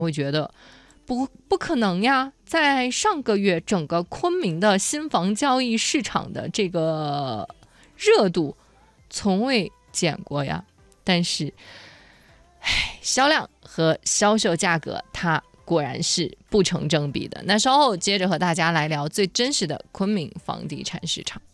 我觉得不可能呀，在上个月整个昆明的新房交易市场的这个热度从未减过呀。但是销量和销售价格它果然是不成正比的。那稍后接着和大家来聊最真实的昆明房地产市场。